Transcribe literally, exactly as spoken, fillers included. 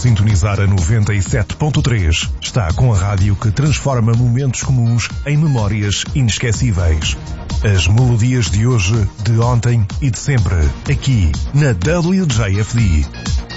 sintonizar a noventa e sete ponto três. Está com a rádio que transforma momentos comuns em memórias inesquecíveis. As melodias de hoje, de ontem e de sempre, aqui na W J F D.